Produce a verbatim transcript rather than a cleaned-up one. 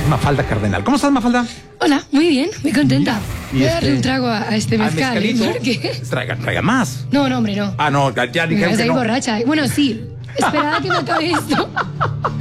Mafalda Cardenal. ¿Cómo estás, Mafalda? Hola, muy bien, muy contenta. Y Voy a este- darle un trago a, a este ¿Al mezcal. ¿eh? mezcalito? Porque... Traiga, traiga más. No, no, hombre, no. Ah, no, ya Me dijeron vas a que ir no. borracha. Bueno, sí. Esperad a que me acabe esto.